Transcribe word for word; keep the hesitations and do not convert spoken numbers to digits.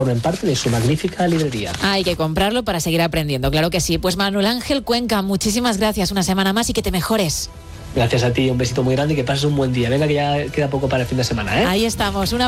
formen parte de su magnífica librería. Hay que comprarlo para seguir aprendiendo, claro que sí. Pues Manuel Ángel Cuenca, muchísimas gracias una semana más y que te mejores. Gracias a ti, un besito muy grande y que pases un buen día. Venga, que ya queda poco para el fin de semana, ¿eh? Ahí estamos, una